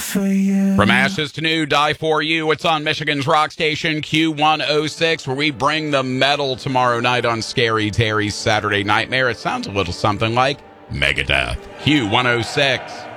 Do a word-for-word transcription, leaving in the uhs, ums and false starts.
for you. From ashes to new, die for you. It's on Michigan's rock station Q one oh six, where we bring the metal tomorrow night on Scary Terry's Saturday Nightmare. It sounds a little something like Megadeth. Q one oh six.